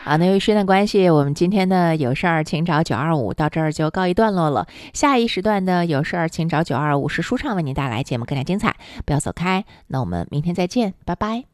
好，那由于时间关系，我们今天的有事儿请找925到这儿就告一段落了。下一时段的有事儿请找925是舒畅为您带来节目更加精彩，不要走开。那我们明天再见，拜拜。